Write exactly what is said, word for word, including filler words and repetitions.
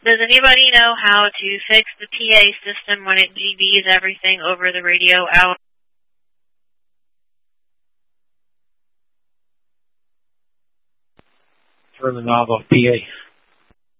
Does anybody know how to fix the P A system when it G Bs everything over the radio out? Turn the knob off P A.